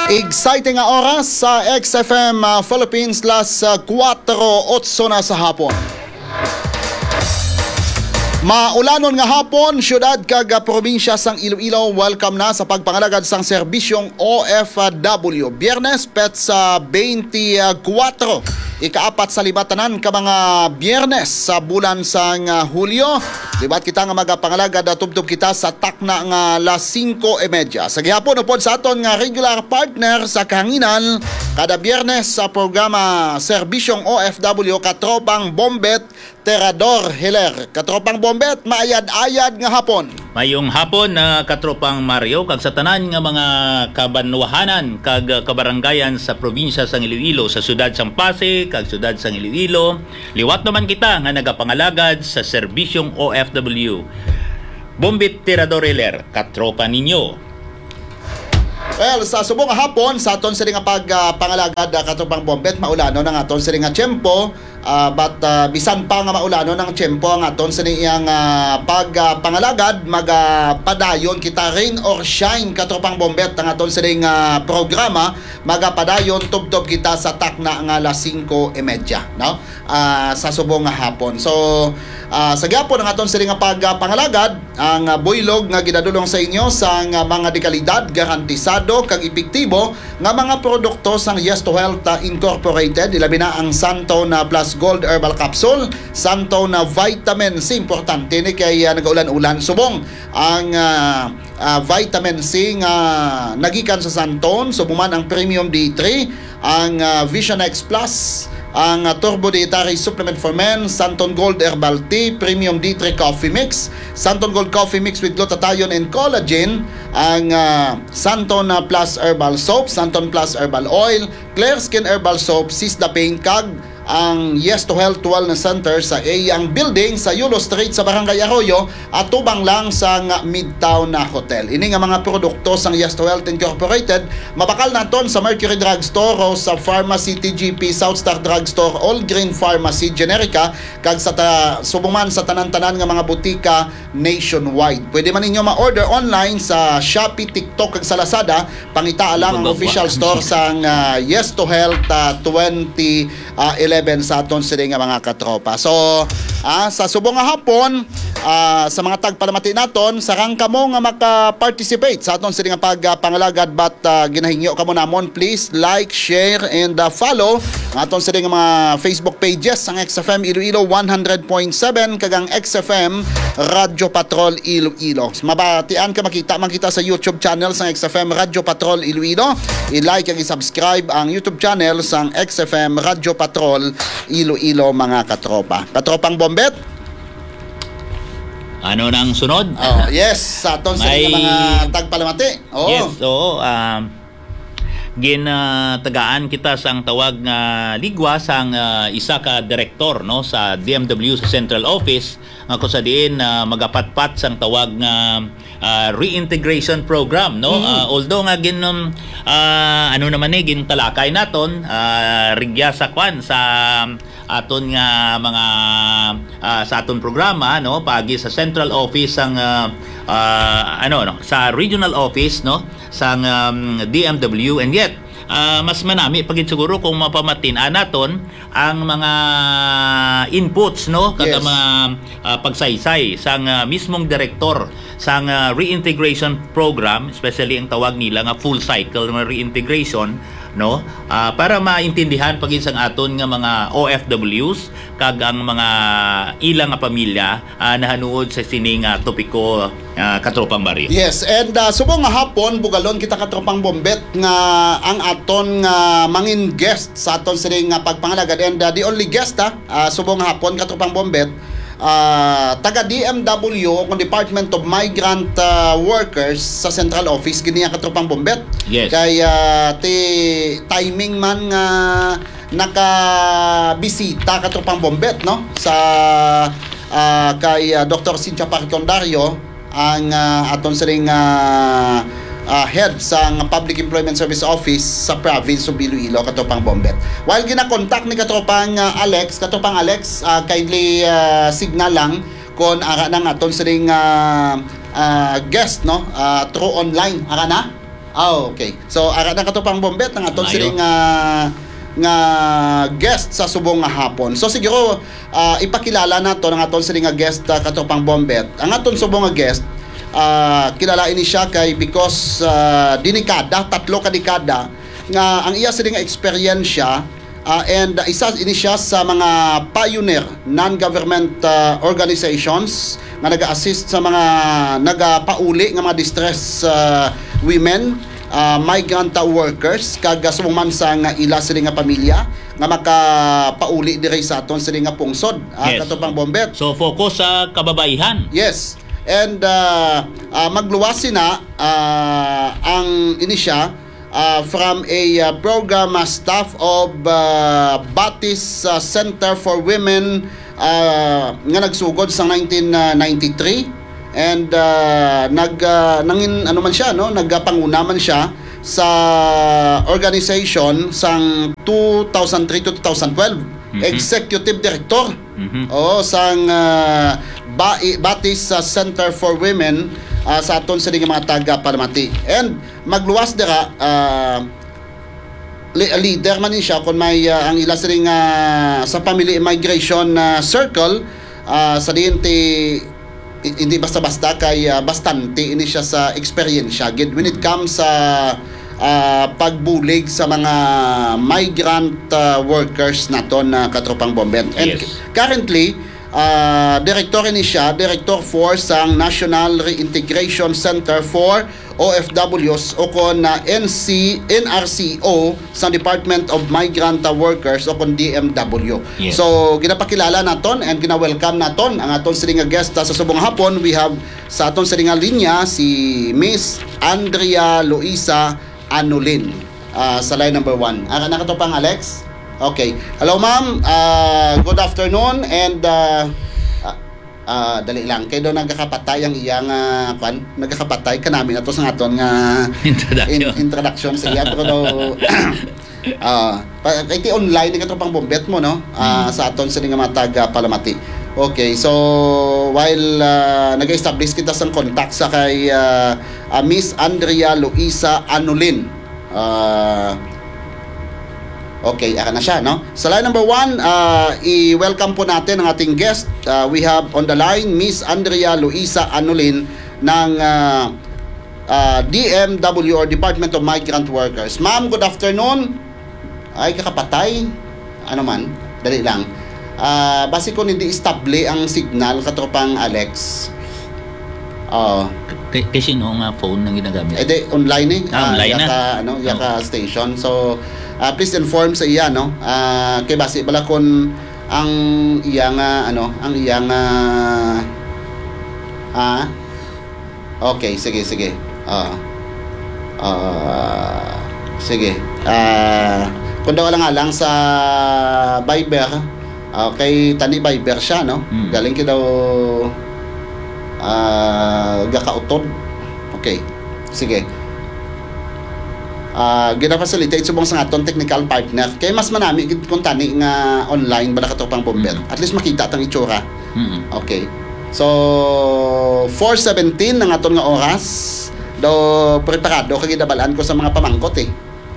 Exciting nga oras sa XFM Philippines las 4:08 na sa hapon. Maulanon nga hapon, syudad kag probinsya sang Iloilo welcome na sa pagpangalagad sang serbisyong OFW. Biyernes pet sa 24. Ikaapat sa libatanan ka mga biyernes sa bulan sang Hulyo. Libat kita nga magapangalagad tubtob kita sa takna nga las 5:30. Sa gihapon upod sa aton nga regular partner sa kahanginan kada biyernes sa programa Serbisyong OFW Katropang Bombet Terador Hiler. Katropang Bombet, maayad-ayad nga hapon. Mayong hapon na Katropang Mario kag sa tanan nga mga kabanwahanan kag kabarangayan sa probinsya sang Iloilo, sa syudad sang Pasig kag syudad sang Iloilo. Liwat naman kita nga nagapangalagad sa serbisyong OFW. Bombet Terador Hiler, katropa ninyo. Well, sa subong nga hapon, sa aton sila nga pagpangalagad Katropang Bombet, maulano ng aton sila nga tiyempo. But bisan pa nga maulano ng tiyempo ang aton sa niyang pagpangalagad, magpadayon kita rain or shine Katropang Bombet ang aton sa niyang programa, magpadayon tubtob kita sa takna nga las 5:30, no? Sa subong nga hapon. So sa gyapon ang aton sa niyang pagpangalagad, ang buylog nga ginadulong sa inyo sa mga dekalidad, garantisado kag epektibo nga mga produkto sang Yes to Health Incorporated, ilabi na ang Santo na Plus Gold Herbal Capsule, Santo na Vitamin C, importante ni kay nagaulan-ulan subong ang Vitamin C nga nagikan sa Santon, subuman ang Premium D3, ang Vision X Plus, ang Turbo Dietary Supplement for Men, Santon Gold Herbal Tea, Premium D3 Coffee Mix, Santon Gold Coffee Mix with Glutathione and Collagen, ang Santon Plus Herbal Soap, Santon Plus Herbal Oil, Clear Skin Herbal Soap, Sisda Pain Kag, ang Yes to Health Wellness Center sa Eyang Building sa Yulo Street sa Barangay Arroyo at tubang lang sa Midtown na Hotel. Ini nga mga produkto sang Yes to Health Incorporated, mabakal naton sa Mercury Drugstore o sa Pharmacy TGP, South Star Drugstore, All Green Pharmacy, Generica, kag sa subuman sa tanan-tanan nga mga butika nationwide. Pwede man ninyo ma-order online sa Shopee, TikTok kag sa Lazada. Pangita lang ang official store sang Yes to Health 2011 sa aton sila nga mga katropa. So, sa subong nga hapon, sa mga tagpalamati naton, sarang kamo nga maka-participate sa aton sila nga pagpangalagad, but ginahingyo kamo namon, please like, share, and follow ang aton sila nga mga Facebook pages, ang XFM Iloilo 100.7 kagang XFM Radyo Patrol Iloilo. Mabatian ka makita sa YouTube channel sang XFM Radyo Patrol Iloilo. I-like kag i-subscribe ang YouTube channel sang XFM Radyo Patrol Iloilo mga katropa. Katropang Bombet, Ano nang sunod? yes, sa aton sa mga tagpalamati. Yes, oo. Ginatagaan kita sang tawag nga ligwa sang isa ka direktor, no, sa DMW sa Central Office nga kung sa diin magapatpat sang tawag nga reintegration program, no. Although nga ano naman gin talakay naton rigya sa kwan sa aton nga mga sa aton programa, no, pagi sa Central Office sang sa regional office, no, sang DMW, and yet mas manami pagit siguro kung mapamatin naton ang mga inputs, no, kada Yes. mga pagsaysay sang mismong direktor sang reintegration program, especially ang tawag nila nga full cycle ng reintegration, no, para maintindihan pagin sang aton nga mga OFWs kag ang mga ilang nga pamilya nahanuod sa sining topiko, Katropang Mario. Yes, and subong nga hapon bugalon kita Katropang Bombet nga ang aton nga mangin guest sa aton sining nga pagpangalagad, and the only guest subong nga hapon Katropang Bombet, taga DMW kung Department of Migrant Workers sa Central Office gini ang Katropang Bombet. Yes. Kay ti timing man nga nakabisita Katropang Bombet, no, sa kay Dr. Cynthia Parcondario, ang aton siling head sa Public Employment Service Office sa province of Iloilo, Katropang Bombet. While gina-contact ni Katropang Alex, kindly signal lang kung ara na nga aton siling guest, no, through online ara na. Okay. So ara na katupang bombet ang aton Ayo. sini nga guest sa subong nga hapon. So siguro ipakilala nato ang aton sini nga guest katupang bombet. Ang aton subong nga guest kilala ini siya kay because dinikada, 3 ka dekada nga ang iya sini nga eksperyensya and isa ini siya sa mga pioneer non-government organizations nga nag-assist sa mga nagapauli nga mga distress women, migrant workers kag sumuman sa nga ila sila nga pamilya nga makapauli diri sa aton sila nga pungsod katupang bombet. So focus sa kababaihan. Yes. And magluwas sina ang inisya from a program staff of Batis Center for Women nga nagsugod sa 1993 and nangin ano man siya no, nagpanguna man siya sa organization sang 2003 to 2012. Executive Director sang Batis Center for Women sa aton sa mga taga Palamati. And magluwas dira leader man ni siya kung may ang ila sa Family Immigration Circle sa diente hindi basta-basta kay bastante ini siya sa eksperyensya gid when it comes sa pagbulig sa mga migrant workers naton na katropang bombet. And Yes. currently director ni siya, Director for sang National Reintegration Center for OFWs o kon NRCO sa Department of Migrant Workers o kon DMW. Yes. So ginapakilala naton and gina-welcome naton ang aton siling guest sa subong hapon. We have sa aton siling linya si Miss Andrea Luisa Anulin sa line number 1. Nakatupang Alex? Okay. Hello ma'am. Good afternoon and dali lang kay do nagkakapatay ang iyang nagkakapatay kanami nato sa aton nga introduction sa iya pero do iti online ni katropang bombet mo no sa aton sa nga mga taga Palamati. Okay, so while nag-establish kita sa contact sa kay Miss Andrea Luisa Anulin. Okay, aka na siya, no? Sa line number 1, i-welcome po natin ang ating guest. We have on the line Miss Andrea Luisa Anulin ng DMW or Department of Migrant Workers. Ma'am, good afternoon. Ay, kakapatay. Ano man, dali lang. Basi kung hindi estable ang signal, katropang Alex. Kasi no nga phone nang ginagamit. Online online yaka station. So, please inform sa iya no. Kay basi bala kon ang iyang ang iyang okay, sige. Sige. Kung daw lang sa Viber, kay tani Viber siya no. Galing ki daw gakautod. Okay. Sige. Gina-facilitate subong sa aton technical partner. Kay mas manami gid kung tani nga online bala katupang bomber. At least makita tang itsura. Okay. So 4:17 ng aton nga oras. Do preparado kay gidabalaan ko sa mga pamangkot eh.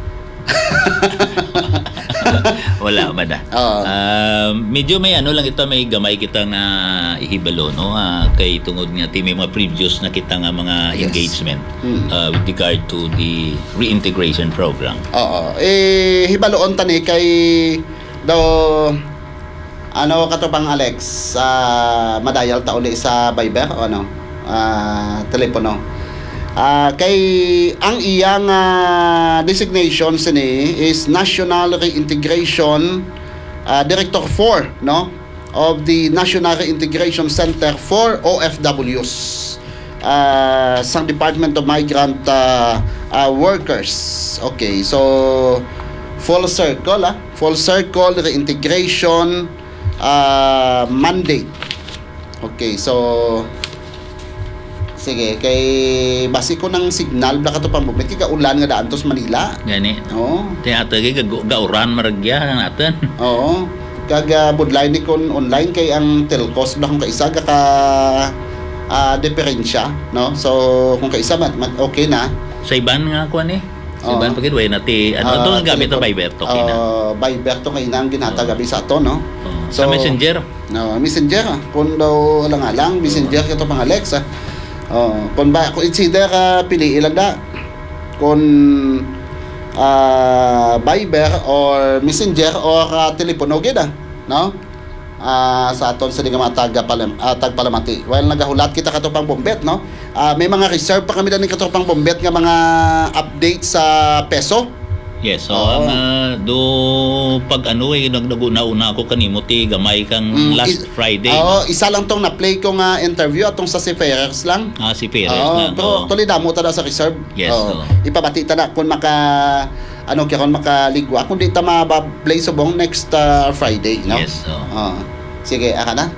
Wala ba da? Medyo may lang ito, may gamay kita na ihibalo no kay tungod nga may mga previous na kita nga mga engagement with regard to the reintegration program. Hibaloon tani kay daw katupang Alex madayal ta uli sa Viber o telepono. Kay ang iyang designation sini is National Reintegration Director 4 no of the National Reintegration Center for OFWs sa Department of Migrant Workers. Okay, so full circle reintegration mandate. Okay, so sige, kay basi ko ng signal bala katupang bumit kay ulan nga daan tos Manila. Gani. Oo. Teatro kay gauran maragya natin. Oo. Kag budlay ni kon online kay ang telcos bala kung kaisa ka diferensya, no? So kung kaisa okay na Sa iban nga kuan eh. Sa Oo. iban pagid way nati ano to gamit na Viber to kina. Viber to kay nang ginatagabi sa ato, no? Sa Messenger. Messenger, kung daw lang Messenger ito pang Alex. Kung ba, kung it's either pili ilan da. Kung Viber or Messenger or telepono gida, no? Sa aton sa mga tagpalamati. While nagahulat kita katupang bombet, no? May mga reserve pa kami dani katupang bombet nga mga update sa peso. Yes, so ang do pag ano eh naguna ako kanimo ti gamay kang last Friday. Isa lang tong na-play ko nga interview atong sa si Ferrers lang. Si Perez na. Pero tuloy damo ta sa reserve. Yes. Ipabati ta na kung kung makaligwa kung di ta ma-play subong next Friday, no? Yes. Sige, aka na.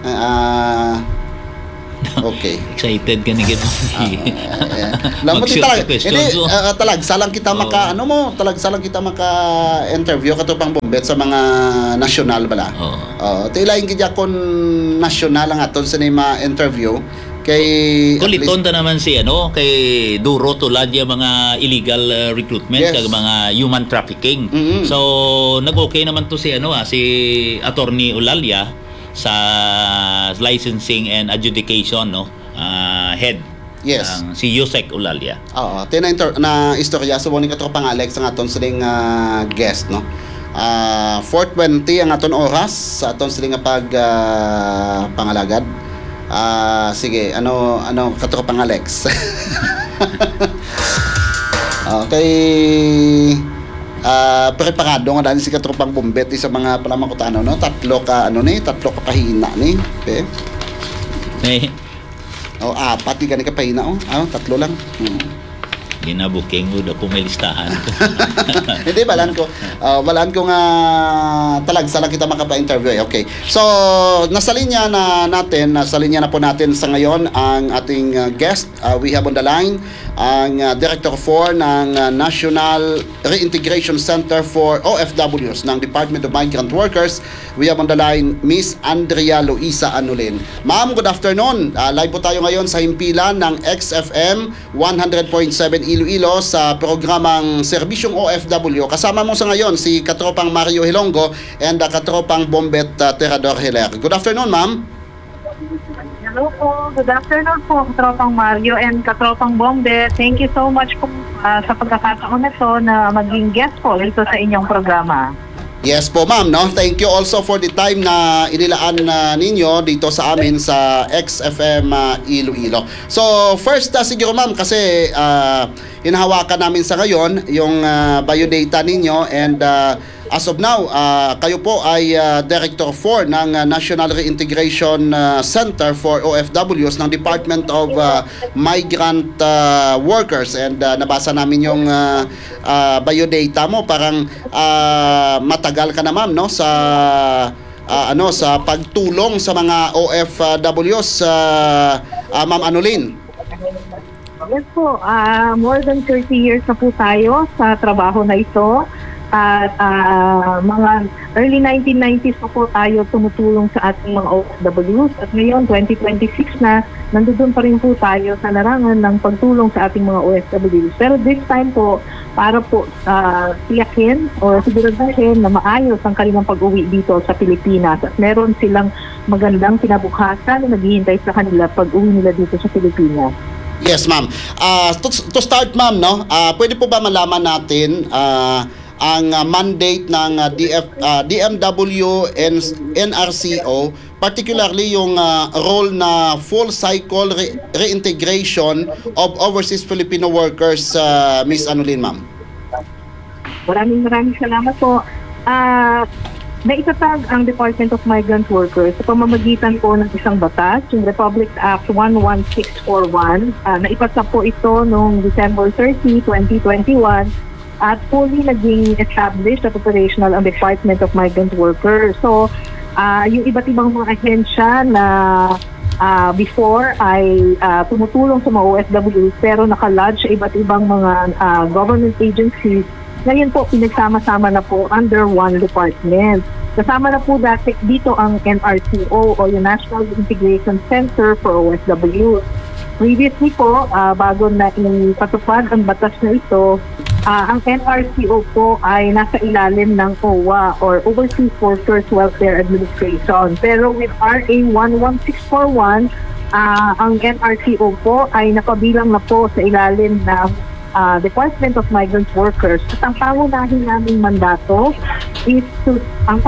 Okay. Excited ka ni gid. Lamot talaga. Hindi salang kita salang kita maka-interview katupang bombet sa mga national bala. Tilaing gid kon national ang aton sa ma-interview kay kuliton ta naman si kay duro tulad yung mga illegal recruitment kag mga human trafficking. So nag-okay naman to si si Attorney Eulalia sa licensing and adjudication head. Yes. Si Yusek Eulalia. Na istorya so ni katro pang Alex ang aton siling guest, no. 4:20 ang aton oras sa aton siling pag pangalagad. Sige, ano katro pang Alex. Okay. Preparado nga dahil si katropang bombet sa mga palamakutano, no? Tatlo ka kahina ni. Apat di ka kahina, tatlo lang. Ginabuking mo ako may listahan. Hindi, balaan ko nga talagsa lang kita makapa-interview. Okay. So, nasa linya na po natin sa ngayon ang ating guest. We have on the line ang Director 4 ng National Reintegration Center for OFWs ng Department of Migrant Workers. We have on the line Miss Andrea Luisa Anulin. Ma'am, good afternoon. Live po tayo ngayon sa himpilan ng XFM 100.7 Iloilo sa programang Serbisyong OFW. Kasama mo sa ngayon si Katropang Mario Hilongo and Katropang Bombet Terador Hiler. Good afternoon, ma'am. Hello po. Good afternoon po, Katropang Mario and Katropang Bombe. Thank you so much po sa pagkakataon na to na maging guest po dito sa inyong programa. Yes po, ma'am, no? Thank you also for the time na inilaan ninyo dito sa amin sa XFM Iloilo. So, first siguro, ma'am, kasi hinahawakan namin sa ngayon yung biodata ninyo and as of now, kayo po ay Director 4 ng National Reintegration Center for OFWs ng Department of Migrant Workers and nabasa namin yung biodata mo, parang matagal ka na, ma'am, no, sa sa pagtulong sa mga OFWs, Ma'am Anulin. Yes po, more than 30 years na po tayo sa trabaho na ito. At mga early 1990s po tayo tumutulong sa ating mga OFWs at ngayon 2026 na nandoon pa rin po tayo sa larangan ng pagtulong sa ating mga OFWs. Pero this time po para po tiyakin o siguraduhin na maayos ang kanilang pag-uwi dito sa Pilipinas at meron silang magandang kinabukasan na naghihintay sa kanila pag-uwi nila dito sa Pilipinas. Yes, ma'am. To start, ma'am, no, pwede po ba malaman natin ang mandate ng DMW and NRCO, particularly yung role na full cycle reintegration of overseas Filipino workers, Miss Anulin, ma'am? Maraming salamat po. Naitatag ang Department of Migrant Workers sa pamamagitan po ng isang batas, yung Republic Act 11641. Naipasa po ito noong December 30, 2021 at fully naging established at operational ang Department of Migrant Workers. So, yung iba't ibang mga ahensya na before ay tumutulong sa mga OFWs pero nakalodge sa iba't ibang mga government agencies, ngayon po pinagsama-sama na po under one department. Kasama na po dito ang NRCO o yung National Integration Center for OFWs. Previously po, bago na ipatupad ang batas na ito, ang NRCO po ay nasa ilalim ng OWA or Overseas Workers Welfare Administration. Pero with RA 11641, ang NRCO po ay nakabilang na po sa ilalim ng Department of Migrant Workers. At ang pangunahin naming mandato is to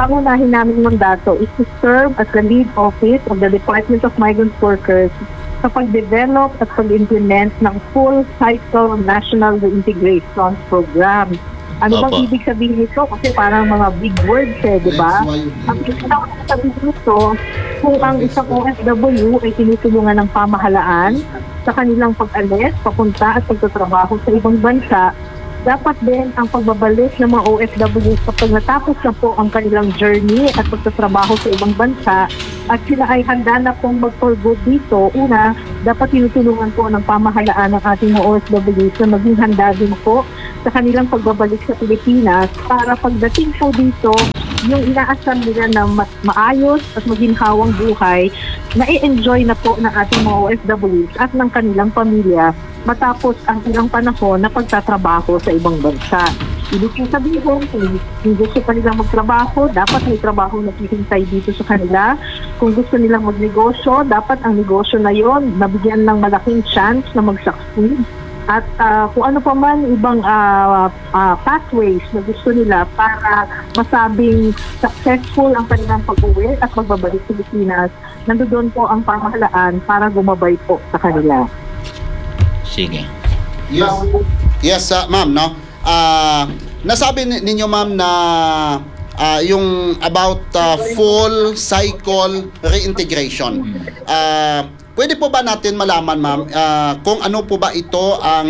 serve as the lead office of the Department of Migrant Workers sa pag-develop at pag-implement ng full cycle national reintegration program. Ano bang Opo. ibig sabihin nito? Kasi parang mga big words di ba? Ang ibig sabihin nito, kung ang isang OFW ay tinutulungan ng pamahalaan sa kanilang pag-alis, papunta at pagtatrabaho sa ibang bansa, dapat din ang pagbabalik ng mga OFW kapag natapos na po ang kanilang journey at pagtatrabaho sa ibang bansa at sila ay handa na pong mag-for good dito. Una, dapat tinutulungan po ng pamahalaan ng ating mga OFW na maging handa din po sa kanilang pagbabalik sa Pilipinas para pagdating po dito, yung inaasam nila na maayos at maginhawang buhay na i-enjoy na po ng ating mga OFWs at ng kanilang pamilya matapos ang ilang panahon na pagtatrabaho sa ibang bansa. Ibig sabihin, kung gusto pa nilang magtrabaho, dapat may trabaho na hihintay dito sa kanila. Kung gusto nilang magnegosyo, dapat ang negosyo na yon nabigyan ng malaking chance na mag-succeed. At kung ano pa man ibang pathways na gusto nila para masabing successful ang kanilang pag-uwi at magbabalik sa Pilipinas, nandoon po ang pamahalaan para gumabay po sa kanila. Sige. Yes, ma'am, no? Nasabi ninyo, ma'am, na yung about full cycle reintegration. Pwede po ba natin malaman, ma'am, kung ano po ba ito ang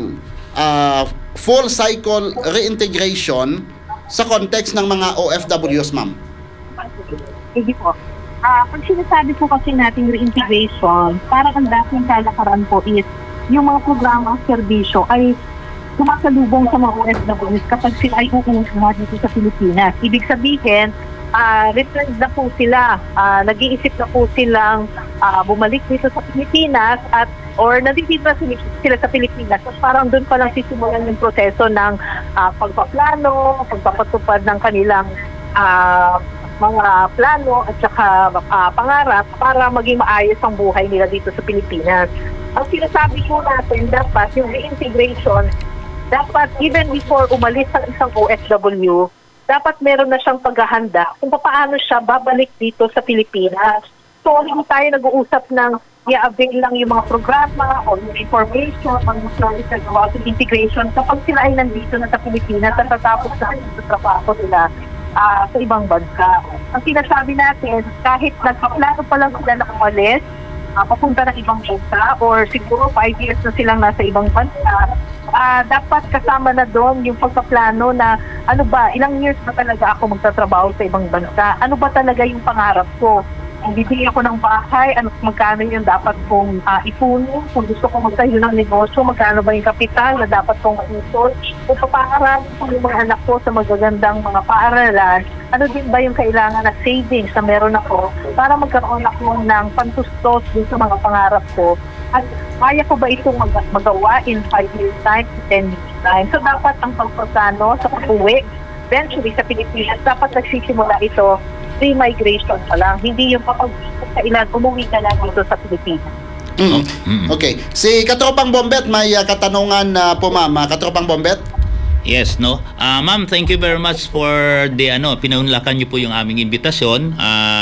full cycle reintegration sa context ng mga OFWs, ma'am? Sige po. Pag sinasabi po kasi natin reintegration, parang ang dating kalakaran po is yung mga programa at serbisyo ay sumasalubong sa mga OFWs kapag sila ay uuwi dito sa Pilipinas. Ibig sabihin, returned na po sila, nag-iisip na po silang bumalik dito sa Pilipinas or nandito sila sa Pilipinas. So parang doon pa lang sisimulan yung proseso ng pagpaplano, pagpapatupad ng kanilang mga plano at saka pangarap para maging maayos ang buhay nila dito sa Pilipinas. Ang sinasabi po natin, dapat yung reintegration, dapat even before umalis ang isang OFW, dapat meron na siyang paghahanda kung paano siya babalik dito sa Pilipinas. So, hindi tayo nag-uusap ng i-avail lang yung mga programa o yung information o yung services about integration kapag sila ay nandito na sa Pilipinas at tatapos na sa trabaho nila sa ibang bansa. Ang sinasabi natin, kahit nagpaplano pa lang sila na umalis, papunta ng ibang bansa or siguro 5 years na silang nasa ibang bansa, dapat kasama na doon yung pagpaplano na ano ba, ilang years ba talaga ako magtatrabaho sa ibang bansa? Ano ba talaga yung pangarap ko? Bibili ako ng bahay, magkano yung dapat kong ipunin? Kung gusto ko magtayo ng negosyo, magkano ba yung kapital na dapat kong maisot? Kung papaaralin ko yung mga anak ko sa magagandang mga paaralan, ano din ba yung kailangan na savings na meron ako para magkaroon ako ng pantustos din sa mga pangarap ko? At kaya ko ba itong magawa in 5 years time, 10 years time? So dapat ang pagpasano sa pag-uwi, eventually sa Pilipinas, dapat nagsisimula ito pre-migration pa lang. Hindi yung kapag kailan umuwi ka lang dito sa Pilipinas. Okay. Si Katropang Bombet, may katanungan po, ma'am. Katropang Bombet? Yes, no. Ma'am, thank you very much for the pinaunlakan niyo po yung aming imbitasyon.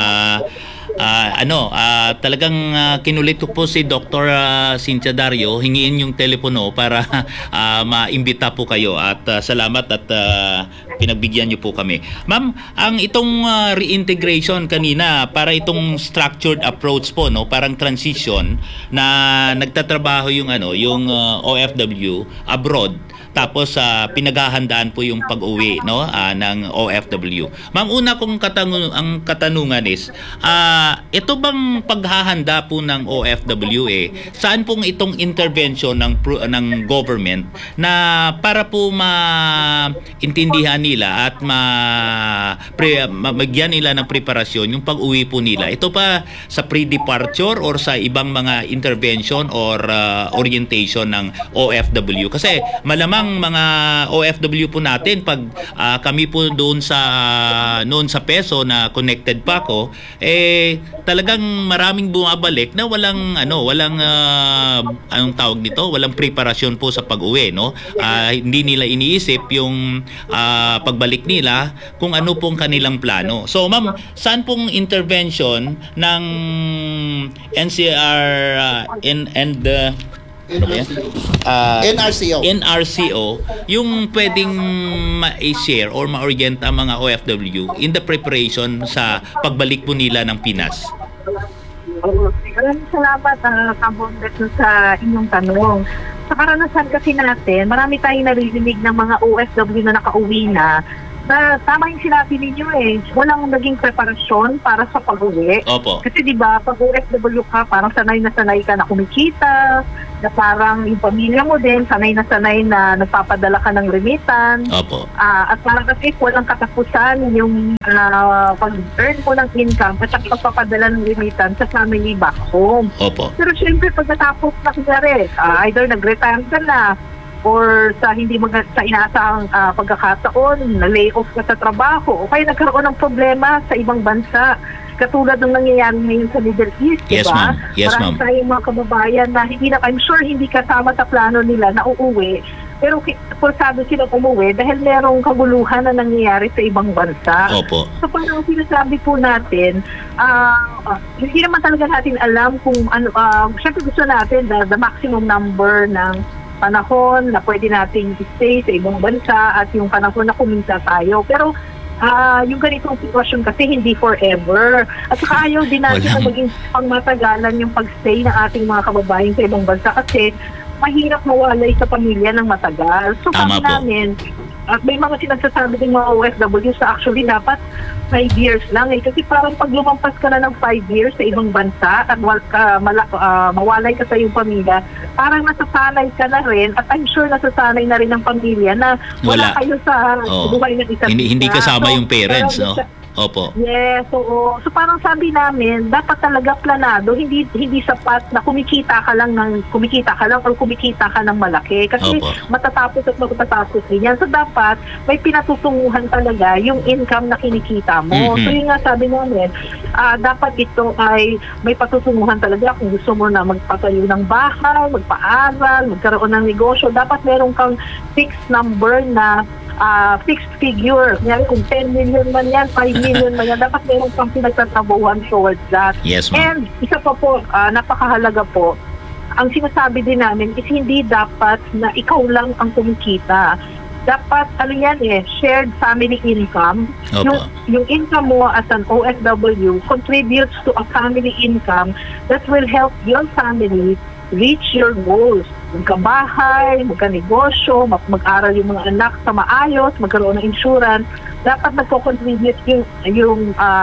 Talagang kinulit ko po si Dr. Cynthia Dario, hingiin yung telepono para maimbita po kayo at salamat at pinagbigyan niyo po kami. Ma'am, ang itong reintegration kanina, para itong structured approach po, no, parang transition na nagtatrabaho yung OFW abroad tapos pinaghahandaan po yung pag-uwi, no, ng OFW. Ma'am, una kong ang katanungan is, ito bang paghahanda po ng OFW saan pong itong intervention ng government na para po maintindihan nila at mabigyan nila ng preparasyon yung pag-uwi po nila? Ito pa sa pre-departure or sa ibang mga intervention or orientation ng OFW? Kasi malamang mga OFW po natin, pag kami po doon noon sa Peso na connected pa ako, talagang maraming bumabalik na walang anong tawag dito, walang preparasyon po sa pag-uwi, no? Hindi nila iniisip yung pagbalik nila kung ano pong kanilang plano. So ma'am, saan pong intervention ng NCR NRCO yung pwedeng ma-share or ma-orient ang mga OFW in the preparation sa pagbalik po nila ng Pinas? Maraming salamat, Kabondet, sa inyong tanong. Sa karanasan kasi natin, marami tayong naririnig ng mga OFW na nakauwi na tama yung sinabi ninyo walang naging preparasyon para sa pag-uwi. Opo. Kasi di ba pag OFW ka, parang sanay na sanay ka na kumikita, na parang yung pamilya mo din, sanay na nagpapadala ka ng remittance. Opo. At parang kasi walang katapusan yung pag-earn mo ng income at saka pagpapadala ng remittance sa family back home. Opo. Pero syempre pagkatapos na kunyari, either nag-retire ka na, or sa inaasahang pagkakataon, na-lay-off ka sa trabaho, o kaya nagkaroon ng problema sa ibang bansa. Katulad ng nangyayari ngayon sa Middle East, yes, diba? Ma'am. Yes, ma'am. Marami tayong mga kababayan na I'm sure hindi kasama sa plano nila na uuwi. Pero forzado silang umuwi dahil merong kaguluhan na nangyayari sa ibang bansa. Opo. So parang sinasabi po natin, hindi naman talaga natin alam kung ano, syempre gusto natin the maximum number ng panahon na pwede nating stay sa ibang bansa at yung panahon na kumita tayo. Pero yung ganitong sitwasyon kasi hindi forever. At saka ayaw din natin na maging pangmatagalan yung pagstay ng ating mga kababayan sa ibang bansa kasi mahirap mawalay sa pamilya ng matagal. So kami namin, at may mga sinasasabi ng mga OFW sa actually dapat 5 years lang kasi parang pag lumampas ka na ng 5 years sa ibang bansa at mawalay ka sa iyong pamilya, parang nasasanay ka na rin at I'm sure nasasanay na rin ng pamilya na wala kayo sa buhay ng isa't isa. Hindi kasama yung parents, no? Opo. Yes, oo. So parang sabi namin, dapat talaga planado, hindi sapat na kumikita ka lang or kumikita ka ng malaki kasi matatapos at matatapos din yan. So dapat may pinatutunguhan talaga yung income na kinikita mo. So yun nga sabi namin, dapat ito ay may patutunguhan talaga kung gusto mo na magpatayo ng bahay, magpaaral, magkaroon ng negosyo, dapat meron kang fixed number na fixed figure. Kaya kung 10 million man yan, 5 million man yan, dapat meron kang pinagtatabuhan towards that. Yes, ma'am. And isa pa po, napakahalaga po, ang sinasabi din namin is hindi dapat na ikaw lang ang kumikita. Dapat, shared family income. Yung income mo as an OFW contributes to a family income that will help your family reach your goals. Magkabahay, magkanegosyo, mag-aral yung mga anak sa maayos, magkaroon ng insurance. Dapat nagko-contribute yung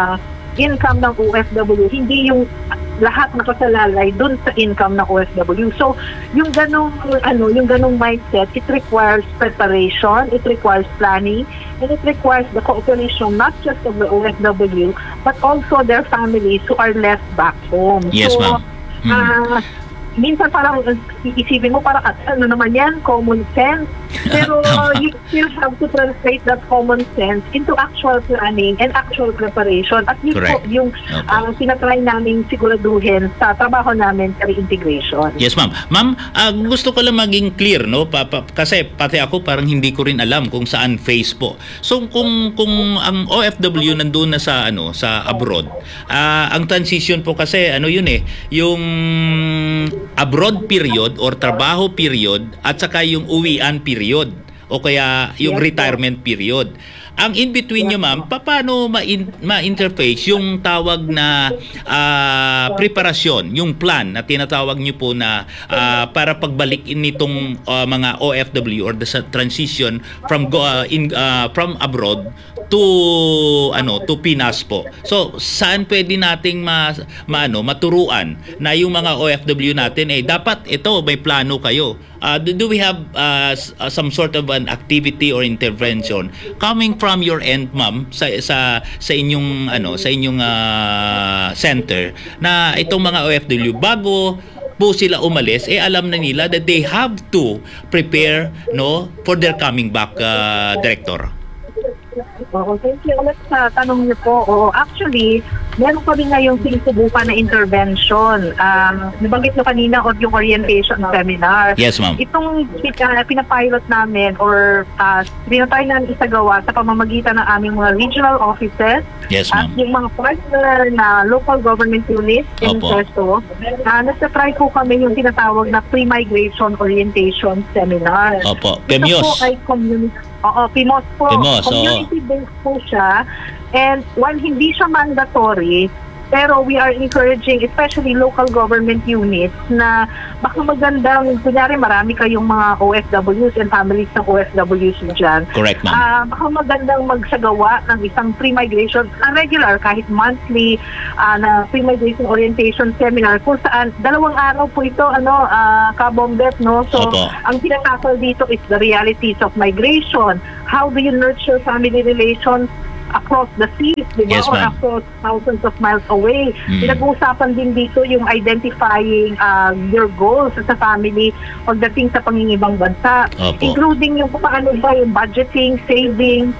income ng OFW, hindi yung lahat nakasalalay dun sa income ng OFW. So, yung ganong mindset, it requires preparation, it requires planning, and it requires the cooperation not just of the OFW, but also their families who are left back home. Yes, so, ma'am. Minsan parang isipin mo parang ano naman yan, common sense. Pero you still have to translate that common sense into actual planning and actual preparation. At yun po yung sinatry namin siguraduhin sa trabaho namin sa reintegration. Yes, ma'am. Ma'am, gusto ko lang maging clear, no? Kasi pati ako parang hindi ko rin alam kung saan phase po. So kung ang OFW nandoon na sa abroad, ang transition po kasi yung abroad period or trabaho period at saka yung uwian period o kaya yung Yes, retirement period. Ang in-between nyo, ma'am, paano ma-interface yung tawag na preparasyon, yung plan na tinatawag nyo po na para pagbalik nitong mga OFW or the transition from from abroad to Pinas po. So, saan pwede nating maturuan na yung mga OFW natin dapat ito may plano kayo. Do we have some sort of an activity or intervention coming from your end, ma'am, sa inyong center na itong mga OFW bago po sila umalis alam na nila that they have to prepare for their coming back, Director? Thank you ulit sa tanong niyo po. Actually, meron kami ngayong sinusubukan na intervention. Nabanggit nyo kanina yung orientation seminar. Yes, ma'am. Itong pinapilot namin or pinatry namin isagawa sa pamamagitan ng aming mga regional offices. Yes, At ma'am. yung mga partner na local government units in Opo. Sesto, nasa-try po kami yung tinatawag na pre-migration orientation seminar. Opo. Ito PEMIOS. po ay PIMOS po. PIMOS, oo. Community-based po siya. And while hindi siya mandatory, pero we are encouraging, especially local government units, na baka magandang, kunyari marami kayong mga OFWs and families ng OFWs dyan. Correct, ma'am. Baka magandang magsagawa ng isang pre-migration, regular, kahit monthly, na pre-migration orientation seminar, kung saan, 2 araw po ito, kabombet, no? So, Opo. ang tinatakal dito is the realities of migration. How do you nurture family relations across the seas, di ba? Yes, Or ma'am. across thousands of miles away. Mm. Pinag-uusapan din dito yung identifying your goals sa family pagdating sa pangingibang bansa. Opo. Including yung paano ba yung budgeting, saving,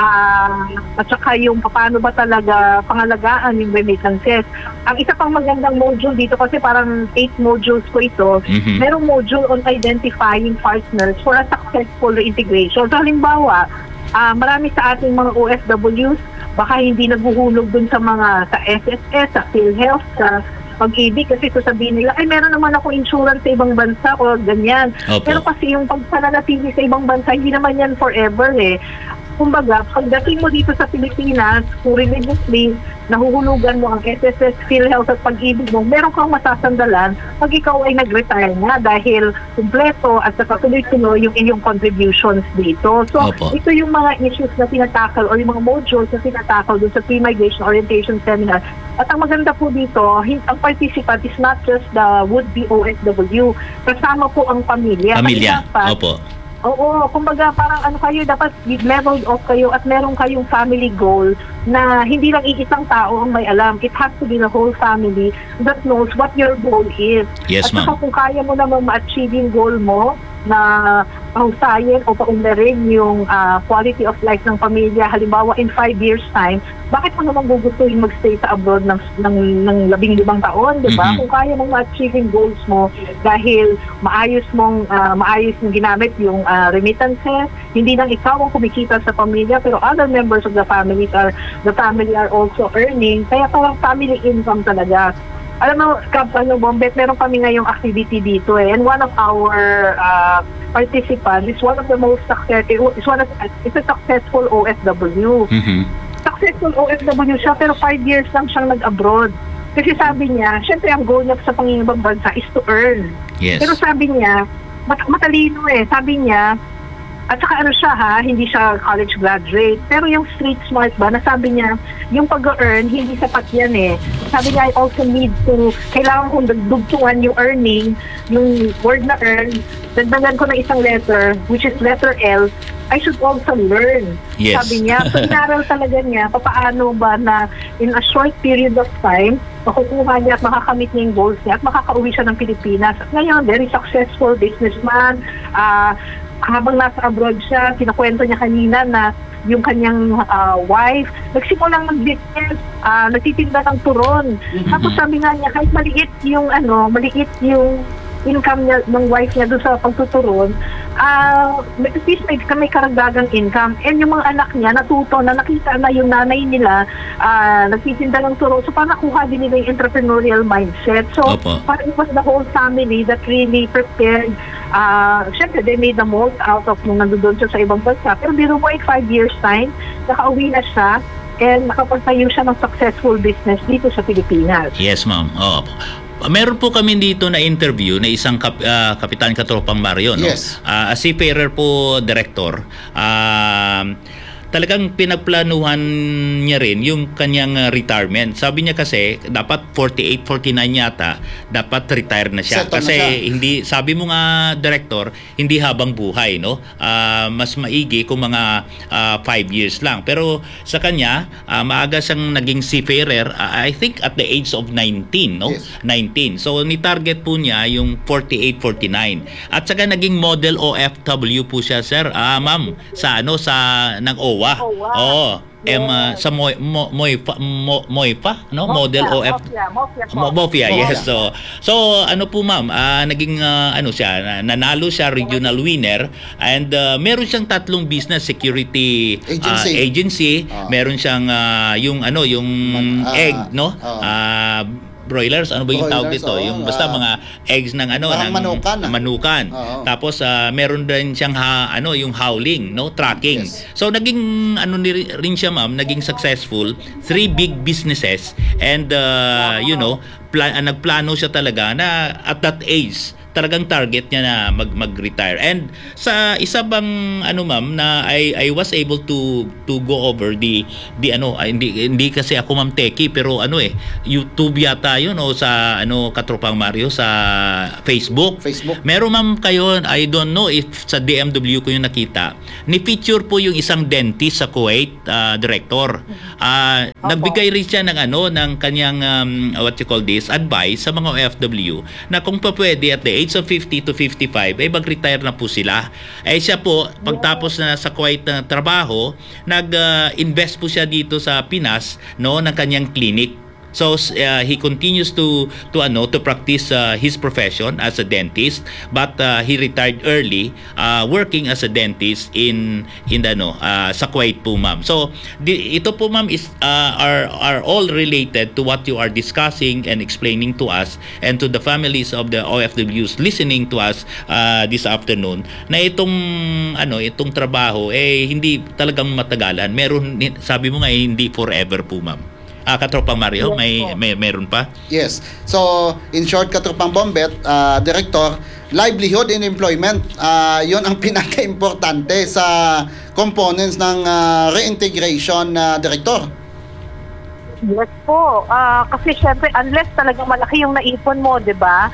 at saka yung paano ba talaga pangalagaan yung remittances. Ang isa pang magandang module dito, kasi parang 8 modules po ito, Mhm. merong module on identifying partners for a successful integration. So halimbawa, marami sa ating mga OFWs baka hindi naghuhulog dun sa SSS, sa PhilHealth, sa Pag-ibig, kasi sasabihin nila, ay meron naman ako insurance sa ibang bansa o ganyan. Opo. Pero kasi yung pagpananatili sa ibang bansa, hindi naman yan forever Kumbaga, pagdating mo dito sa Pilipinas, kung religiously, nahuhulugan mo ang SSS, PhilHealth at Pag-ibig mo, meron kang masasandalan pag ikaw ay nag-retire na dahil kumpleto at sa tuloy-tuloy yung inyong contributions dito. So, Opo. ito yung mga issues na tinatakal o yung mga modules na tinatakal dun sa Pre-Migration Orientation Seminar. At ang maganda po dito, ang participant is not just the would-be OFW. Kasama po ang pamilya. Pamilya. Kasi dapat, Opo. Oo, kumbaga parang kayo, dapat leveled off kayo at meron kayong family goal na hindi lang iisang tao ang may alam. It has to be the whole family that knows what your goal is. Yes, At saka ma'am. kung kaya mo naman ma-achieve yung goal mo na pahusayin o paunlarin yung quality of life ng pamilya, halimbawa in 5 years time, bakit mo naman gugustuhin magstay sa abroad ng 15 taon, di ba? Mhm. Kung kaya mong ma-achieve yung goals mo dahil maayos mong ginamit yung remittances, hindi lang ikaw ang kumikita sa pamilya, pero other members of the family are also earning, kaya parang family income talaga. Alam mo, Bombet, meron kami ngayong activity dito and one of our participants is one of the most successful, it's a successful OFW. Mhm. Successful OFW siya, pero 5 years lang siyang nag-abroad. Kasi sabi niya, syempre ang goal niya sa pangingibang bansa is to earn. Yes. Pero sabi niya, matalino sabi niya, at saka siya hindi siya college graduate. Pero yung street smart ba, nasabi niya, yung pag-earn, hindi sapat yan Sabi niya, I also need to, kailangan kong dugtungan yung earning, yung word na earn, dagdagan ko ng isang letter, which is letter L, I should also learn. Yes. Sabi niya, so inaral talaga niya, paano ba na in a short period of time, makukuha niya at makakamit niya yung goals niya at makakauwi siya ng Pilipinas. At ngayon, very successful businessman, habang nasa abroad siya, kinakwento niya kanina na yung kanyang wife, nagsimulang mag-business, nagtitinda ng turon. Tapos sabi nga niya, kahit maliit yung income niya, ng wife niya doon sa pagtuturon, at least may karagdagang income. And yung mga anak niya, natuto na nakita na yung nanay nila, nagtitinda ng turo. So, parang nakuha din nila yung entrepreneurial mindset. So, Opo. parang it was the whole family that really prepared. Siyempre, they made the most out of nung nandun siya sa ibang bansa. Pero biro mo, 5 years time, nakauwi na siya and nakapagtayo siya ng successful business dito sa Pilipinas. Yes, ma'am. Oo. Meron po kami dito na interview na isang Kapitan Katropang Mario, no? Yes. As seafarer po, director, talagang pinagplanuhan niya rin yung kanyang retirement. Sabi niya kasi dapat 48, 49 yata dapat retire na siya. Settle na Kasi siya. hindi, sabi mo nga director, hindi habang buhay, no? Mas maigi kung mga 5 years lang. Pero sa kanya, maaga siyang naging seafarer, I think at the age of 19, no? Yes. 19. So ni-target po niya yung 48, 49. At saka naging model OFW po siya, sir. Ma'am, sa ng OWA. OWA. Oo. Yes. Sa Moifa, no? Model OF. Mafia. Yes. So ano po ma'am, naging siya, nanalo siya regional winner, and meron siyang 3 business security agency. Meron siyang yung egg, no? Broilers, ano ba yung tawag dito? Yung basta mga eggs ng parang manukan. Oo. Tapos meron din siyang yung howling, no? Tracking. Yes. So naging rin siya ma'am, naging successful, 3 big businesses, and nagplano siya talaga na at that age talagang target niya na mag-retire. And sa isa bang ma'am na I was able to go over hindi kasi ako ma'am techie, pero YouTube yata yun o sa Katropang Mario sa Facebook. Meron ma'am kayo, I don't know if sa DMW ko yung nakita. Ni-feature po yung isang dentist sa Kuwait, director. Nagbigay rin siya ng kanyang advice sa mga OFW na kung pa pwede at the age of 50 to 55 mag-retire na po sila. Siya po pagtapos na sa Kuwait na trabaho, nag-invest po siya dito sa Pinas, no, ng kanyang clinic. So he continues to practice his profession as a dentist, but he retired early working as a dentist in sa Kuwait po ma'am. So ito po ma'am is are all related to what you are discussing and explaining to us and to the families of the OFWs listening to us this afternoon, na itong trabaho hindi talagang matagalan. Sabi mo nga hindi forever po ma'am. Katropang Mario, meron pa? Yes. So, in short, Katropang Bombet, Director, livelihood and employment, yun ang pinaka-importante sa components ng reintegration, Director. Yes po. Kasi syempre, unless talagang malaki yung naipon mo, di ba?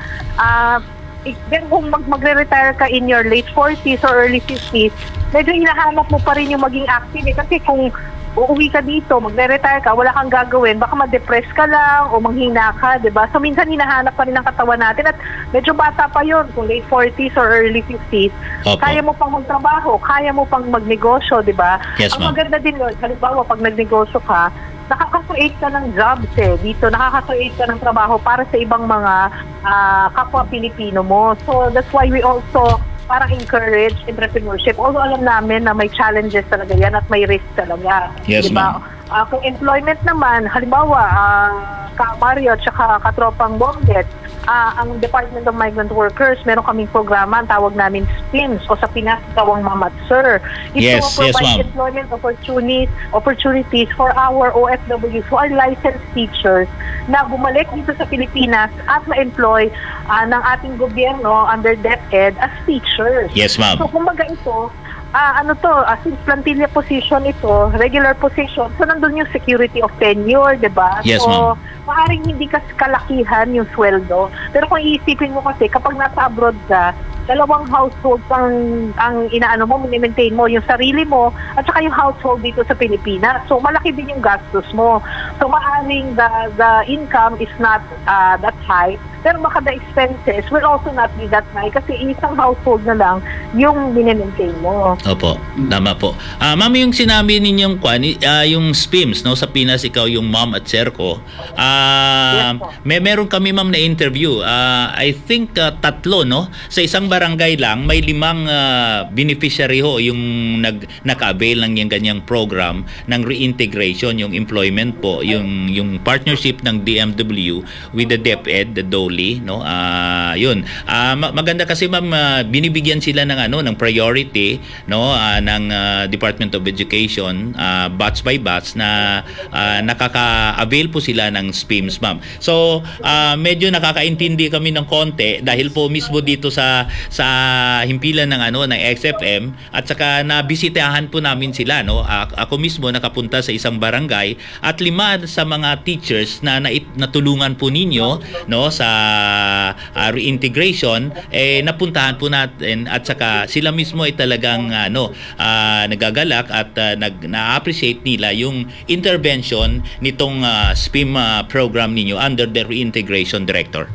Then kung magre-retire ka in your late 40s or early 50s, medyo hinahanap mo pa rin yung maging active. Kasi kung uuwi ka dito, magre-retire ka, wala kang gagawin, baka ma-depress ka lang o manghina ka, di ba? So minsan hinahanap pa rin ang katawan natin at medyo bata pa yun, kung late 40s or early 50s, kaya mo pang magtrabaho, kaya mo pang magnegosyo, di ba? Yes, ang maganda din yun, halimbawa pag nagnegosyo ka, nakaka-create ka ng jobs dito, nakaka-create ka ng trabaho para sa ibang mga kapwa Pilipino mo. So that's why we also parang encourage entrepreneurship. Although alam namin na may challenges talaga yan at may risk talaga. Yes, diba? Kung employment naman, halimbawa, Mario at saka Katropang Bombet, ang Department of Migrant Workers, meron kaming programa, ang tawag namin SPIMS o sa Pinas tawag Mamatsur. Ito provide employment opportunities for our OFWs who are licensed teachers na bumalik dito sa Pilipinas at ma-employ ng ating gobyerno under DepEd as teachers. Yes, ma'am. So, kumbaga ito, since plantilla position ito, regular position, so nandun yung security of tenure, diba? Yes, so, ma'am. Maaaring hindi kasi kalakihan yung sweldo. Pero kung iisipin mo kasi, kapag nasa abroad ka, 2 households ang inaano mo, maintain mo, yung sarili mo, at saka yung household dito sa Pilipinas. So, malaki din yung gastos mo. So, maaaring the income is not that high. Pero baka the expenses will also not be that high kasi isang household na lang yung minimaintain mo. Opo, tama po. Ma'am, yung sinabi ninyong yung SPIMS, no, sa Pinas, ikaw yung ma'am at sir ko. Yes po. Meron kami ma'am na interview. I think 3, no? Sa isang barangay lang, may 5 beneficiary ho yung naka-avail ng yung ganyang program ng reintegration, yung employment po, yung partnership ng DMW with the DepEd, the DOLE, no? Yun. Maganda kasi ma'am, binibigyan sila ng ng priority, no, ng Department of Education, batch by batch na nakaka-avail po sila ng SPIMS, ma'am. So, medyo nakakaintindi kami ng konti dahil po mismo dito sa himpilan ng ng XFM, at saka nabisitahan po namin sila, no. Ako mismo nakapunta sa isang barangay at 5 sa mga teachers na natulungan po ninyo, no, sa reintegration, napuntahan po natin, at saka sila mismo ay talagang nagagalak at na-appreciate nila yung intervention nitong SPIM program ninyo under the reintegration director.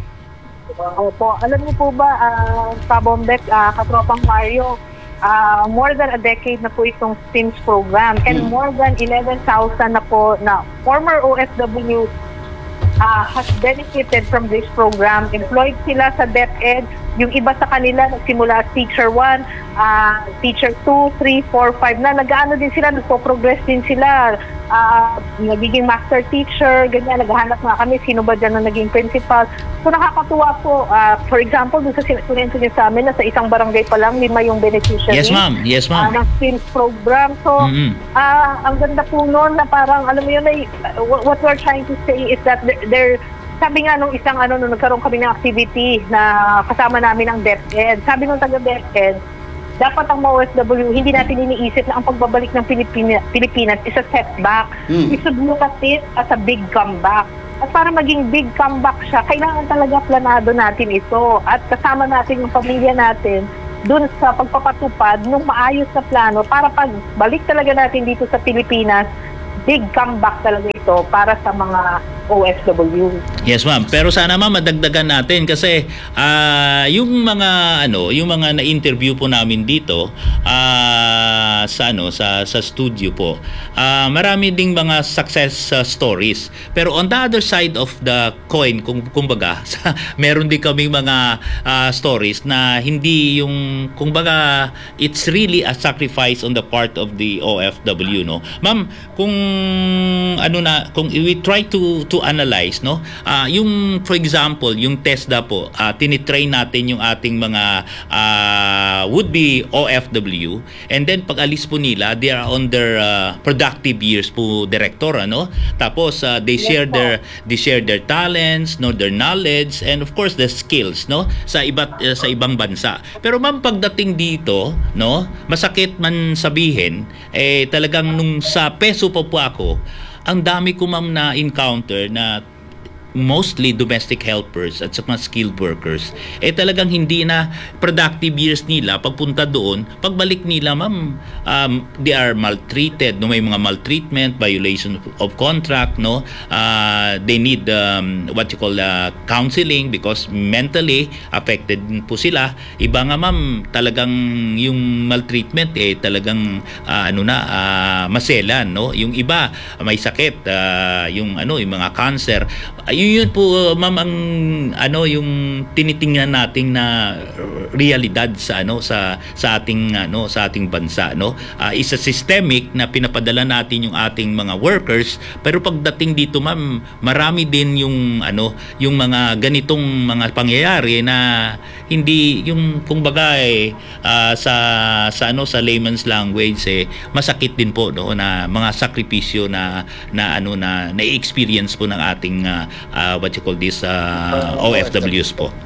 Opo, alam niyo po ba, Kabombek, Katropang Mario, more than a decade na po itong SPIMS program, and more than 11,000 na po na former OFW has benefited from this program. Employed sila sa DepEd. Yung iba sa kanila nagsimula as teacher 1, teacher 2, 3, 4, 5 na nag-ano din sila, nagpo-progress din sila. Nagiging master teacher, ganyan, naghahanap nga kami sino ba dyan na naging principal. So nakakatuwa po, for example, doon sa sinunento niyo sa amin na sa isang barangay pa lang 5 yung beneficiary. Yes, ma'am. Yes, ma'am. Ng SPIMS program. So, ang ganda po noon na parang, alam mo yun, what we're trying to say is that sabi nga nung isang nung nagkaroon kami ng activity na kasama namin ang DepEd. Sabi nung taga DepEd, dapat ang mga OFW, hindi natin iniisip na ang pagbabalik ng Pilipinas is a setback. We should look at it as a big comeback. At para maging big comeback siya, kailangan talaga planado natin ito. At kasama natin yung pamilya natin dun sa pagpapatupad ng maayos na plano para pagbalik talaga natin dito sa Pilipinas, big comeback talaga ito para sa mga OFW. Yes, ma'am. Pero sana ma'am madagdagan natin kasi yung mga na-interview po namin dito sa studio po. Marami ding mga success stories. Pero on the other side of the coin, kumbaga, meron din kaming mga stories na hindi yung kumbaga it's really a sacrifice on the part of the OFW, no. Ma'am, kung we try to analyze, no, yung for example yung TESDA po, tinitrain natin yung ating mga would-be OFW, and then pag alis po nila they are on their productive years po, director, tapos they share their talents, no, their knowledge, and of course the skills, no, sa ibang bansa. Pero ma'am, pagdating dito, no, masakit man sabihin, talagang nung sa peso po ako, ang dami ko ma'am na encounter na mostly domestic helpers at sa mga skilled workers, talagang hindi na productive years nila pagpunta doon. Pagbalik nila, ma'am, they are maltreated, no, may mga maltreatment, violation of contract, no. They need what you call counseling because mentally affected po sila. Iba nga ma'am, talagang yung maltreatment talagang maselan, no. Yung iba may sakit, yung mga cancer. Yun po ma'am ang yung tinitingnan nating na realidad sa ating bansa, no. Is a systemic na pinapadala natin yung ating mga workers, pero pagdating dito ma'am, marami din yung mga ganitong mga pangyayari na hindi yung kumbaga sa layman's language masakit din po, no, na mga sakripisyo na na-experience po ng ating what you call this OFWs po.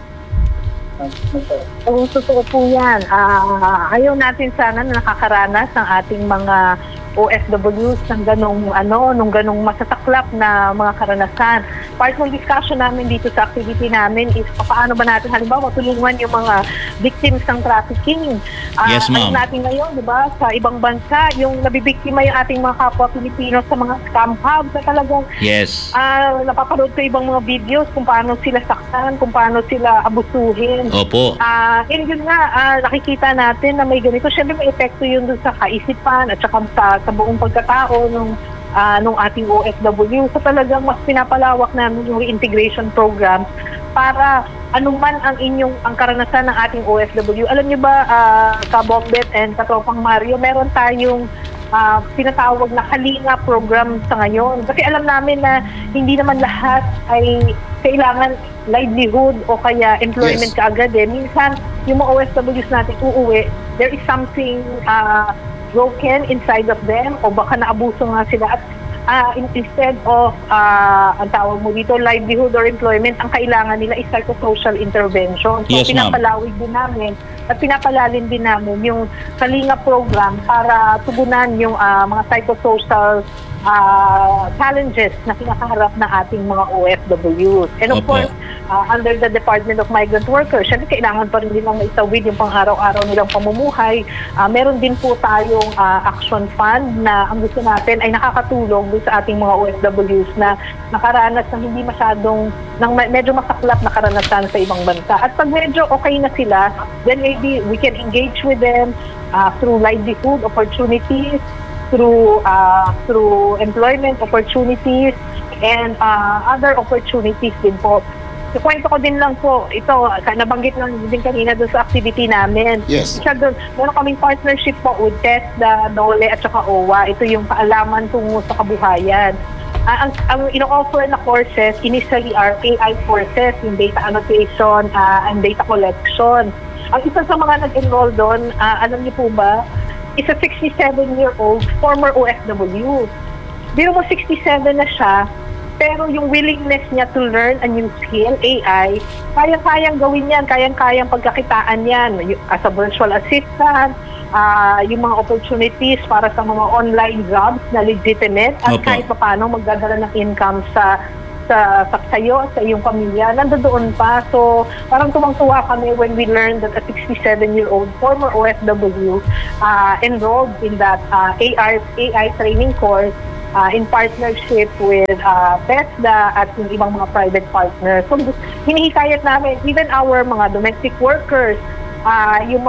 Oo, totoo po yan. Ayaw natin sana na nakakaranas ng ating mga OFWs ng nung ganong masasaklap na mga karanasan. Part ng discussion namin dito sa activity namin is paano ba natin halimbawa tulungan yung mga victims ng trafficking. Yes, ma'am. Alam natin ngayon, di ba, sa ibang bansa, yung nabibiktima yung ating mga kapwa Pilipino sa mga scam hubs na talagang Yes. napapanood ko ibang mga videos kung paano sila saktan, kung paano sila abusuhin. Opo. And yun nga, nakikita natin na may ganito. Siyempre may epekto yun dun sa kaisipan at saka sa buong pagkatao nung ating OFW. So talagang mas pinapalawak namin yung reintegration program para anuman ang karanasan ng ating OFW. Alam niyo ba, Kabombet and Katropang Mario, meron tayong tinatawag na Kalinga program sa ngayon. Kasi alam namin na hindi naman lahat ay kailangan livelihood o kaya employment kaagad eh. Minsan, yung mga OFWs natin uuwi, there is something broken inside of them o baka naabuso nga sila at instead of ang tawag mo dito, livelihood or employment, ang kailangan nila is psychosocial intervention. So, Yes, ma'am. pinapalawig din namin at pinapalalim din namin yung Kalinga program para tugunan yung mga psychosocial challenges na kinakaharap na ating mga OFWs. And of Opo. course, under the Department of Migrant Workers, syempre kailangan pa rin nilang maitawid yung pang-araw-araw nilang pamumuhay. Meron din po tayong action fund na ang gusto natin ay nakakatulong dun sa ating mga OFWs na nakaranas ng hindi masyadong, ng medyo masaklap na karanasan sa ibang bansa. At pag medyo okay na sila, then maybe we can engage with them through livelihood opportunities, through employment opportunities, and other opportunities din po. So, kwento ko din lang po, ito, nabanggit lang din kanina doon sa activity namin. Yes. Siya doon, meron kaming partnership po with TESDA, DOLE, at saka OWA. Ito yung kaalaman tungo sa kabuhayan. Ang ino-offer na courses, initially are AI courses, yung data annotation and data collection. Ang isa sa mga nag-enroll doon, alam niyo po ba, is a 67-year-old former OFW. Biro mo 67 na siya, pero yung willingness niya to learn a new skill, AI, kayang-kayang gawin yan, kayang-kayang pagkakitaan yan. As a virtual assistant, yung mga opportunities para sa mga online jobs na legitimate at Opo. kahit paano magdadala ng income sa sayo, sa iyong pamilya, nandoon pa. So, parang tuwang-tuwa kami when we learned that a 67-year-old former OFW enrolled in that AI training course in partnership with TESDA at yung ibang mga private partners. So, hinihikayat namin, even our mga domestic workers, yung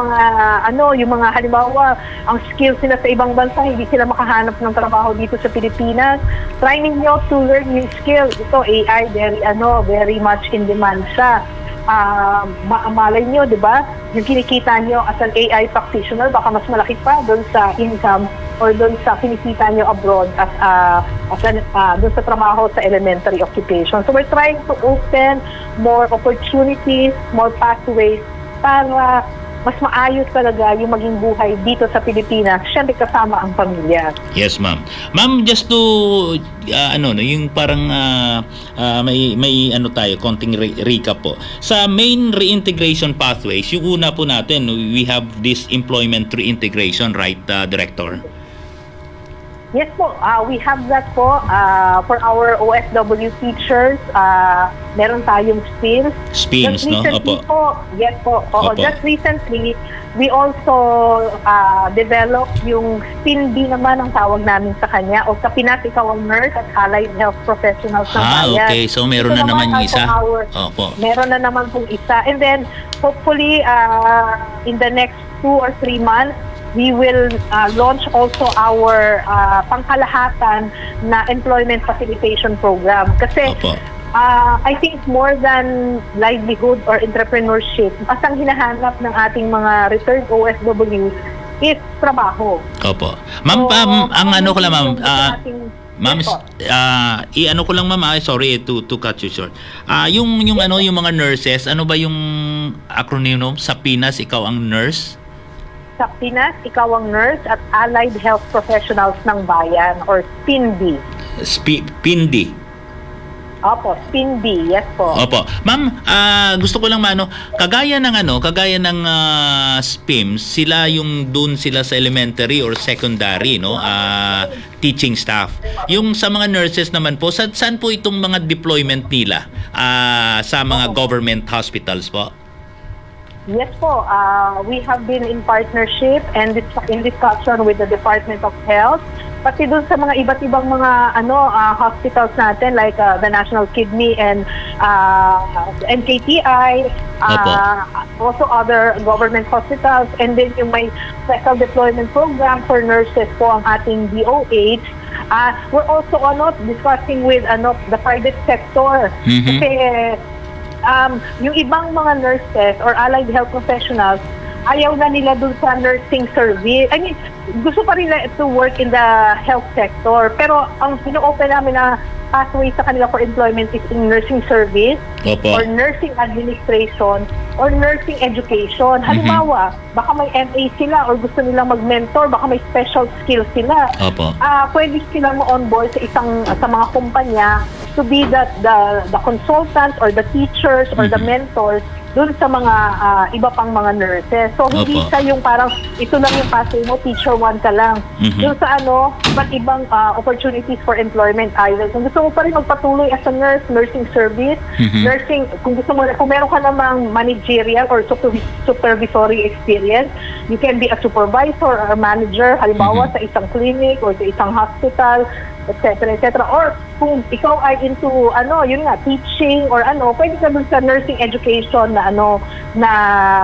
mga halimbawa, ang skills nila sa ibang bansa, hindi sila makahanap ng trabaho dito sa Pilipinas. Try ninyo to learn new skills. Ito, AI, very much in demand siya. Malay nyo, di ba? Yung kinikita nyo as an AI practitioner, baka mas malaki pa doon sa income or doon sa kinikita nyo abroad doon sa trabaho sa elementary occupation. So we're trying to open more opportunities, more pathways para mas maayos talaga yung maging buhay dito sa Pilipinas, syempre kasama ang pamilya. Yes, ma'am. Ma'am, just to yung parang may tayo, konting recap po. Sa main reintegration pathways, yung una po natin, we have this employment reintegration, right, Director? Yes po, we have that po for our OFW teachers. Meron tayong spins. Spins, no? Opo. Yes po. Opo. Just recently, we also developed yung spin B naman ang tawag namin sa kanya o sa Pinas Ikaw ang Nurse at Allied Health Professionals ng Bayan. Okay. So, meron na naman yung isa. Opo. Meron na naman pong isa. And then, hopefully, in the next 2 or 3 months, we will launch also our pangkalahatan na employment facilitation program. Kasi Opo. I think more than livelihood or entrepreneurship, mas ang hinahanap ng ating mga returned OFWs is trabaho. Opo. Ma'am, ang ano ko lang, ma'am, ma'am, i-ano ko lang, ma'am, sorry to cut you short. Yung mga nurses, ano ba yung acronym sa Pinas Ikaw ang Nurse? Sa Pinas, Ikaw ang Nurse at Allied Health Professionals ng Bayan or PINDI. PINDI. Opo, SPINDI, yes po. Opo. Ma'am, gusto ko lang kagaya ng SPIMS, sila yung doon sila sa elementary or secondary, no? Teaching staff. Yung sa mga nurses naman po, saan po itong mga deployment nila sa mga government hospitals po? Yes po, we have been in partnership and in discussion with the Department of Health. Pati doon sa mga iba't ibang mga hospitals natin like the National Kidney and NKTI, also other government hospitals, and then yung may special deployment program for nurses po ang ating DOH. We're also discussing with the private sector. Kasi yung ibang mga nurses or allied health professionals, ayaw na nila dun sa nursing service. I mean, gusto pa rin nila to work in the health sector. Pero ang pino-open namin na pathway sa kanila for employment is in nursing service, Opo. or nursing administration, or nursing education. Halimbawa, baka may MA sila or gusto nilang mag-mentor, baka may special skills sila. Opo. Pwede silang ma-onboard sa mga kumpanya to be the consultants or the teachers or the mentors dun sa mga iba pang mga nurses. So, hindi Opo. sa yung parang ito lang yung pathway mo, teacher 1 ka lang. Dun sa iba't ibang opportunities for employment either. Kung gusto mo pa rin magpatuloy as a nurse, nursing service, nursing, kung meron ka namang managerial or supervisory experience, you can be a supervisor or a manager, halimbawa sa isang clinic or sa isang hospital, etc. etc. Or kung ikaw ay into teaching or pwede ka dun sa nursing education na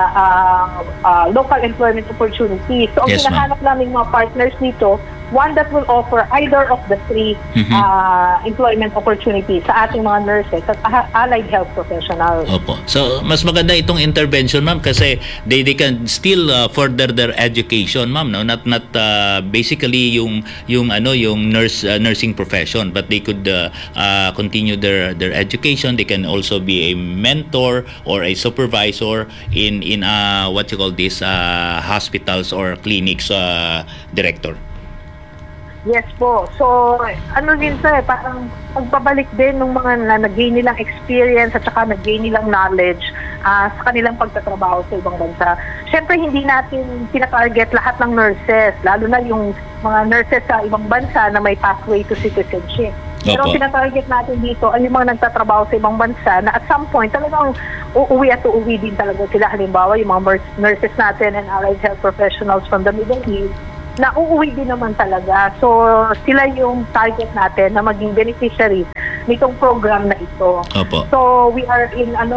local employment opportunities. So ang Yes, ma'am. hinahanap namin mga partners dito, one that will offer either of the three employment opportunities sa ating mga nurses at allied health professionals. Opo. So, mas maganda itong intervention, ma'am, kasi they can still further their education, ma'am, no? Not basically yung nursing profession, but they could continue their education. They can also be a mentor or a supervisor in what you call this hospitals or clinics, director. Yes po. So, din parang pagbabalik din ng mga nag-gain nilang experience at saka nag-gain nilang knowledge sa kanilang pagtatrabaho sa ibang bansa. Siyempre, hindi natin pinatarget lahat ng nurses, lalo na yung mga nurses sa ibang bansa na may pathway to citizenship. Pero Opo. pinatarget natin dito ay yung mga nagtatrabaho sa ibang bansa na at some point talagang uuwi din talaga sila. Halimbawa, yung mga nurses natin and allied health professionals from the Middle East, na uuwi din naman talaga. So, sila yung target natin na maging beneficiaries nitong program na ito. Opo. So, we are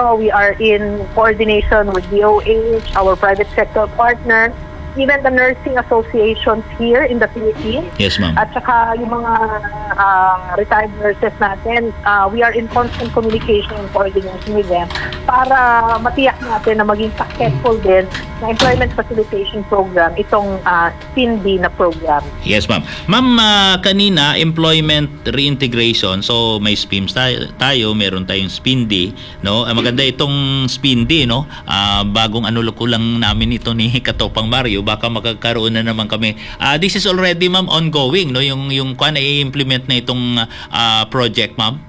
in coordination with DOH, our private sector partner, even the nursing associations here in the Philippines. Yes, ma'am. At saka yung mga retired nurses natin, we are in constant communication and coordination with them para matiyak natin na maging successful din na employment facilitation program, itong SPINDI na program. Yes, ma'am. Ma'am, kanina, employment reintegration. So, may SPIMS tayo, meron tayong SPINDI, no? Maganda itong SPINDI, no? Bagong ko lang namin ito ni Katopang Mario, baka magkakaroon na naman kami. This is already, ma'am, ongoing, no? Yung i-implement na itong project, ma'am?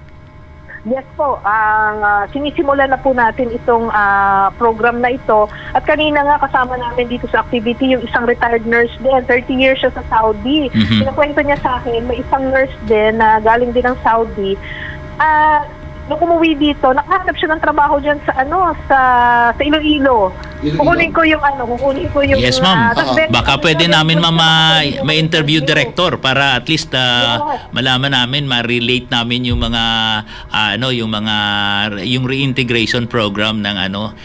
Yes po, sinisimulan na po natin itong program na ito. At kanina nga kasama namin dito sa activity yung isang retired nurse din, 30 years siya sa Saudi. Pinakwento niya sa akin, may isang nurse din na galing din ng Saudi. Nung umuwi dito, nakahanap siya ng trabaho dyan sa sa Iloilo. Kukunin ko yung Yes, ma'am. Baka pwede namin, ma'am, ma-interview director para at least malaman namin, ma-relate namin yung mga yung reintegration program ng